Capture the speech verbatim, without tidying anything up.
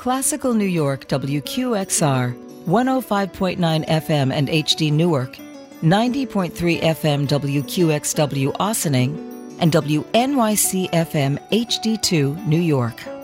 Classical New York W Q X R, one oh five point nine F M and H D Newark, ninety point three F M W Q X W Ossining, and W N Y C F M H D two New York.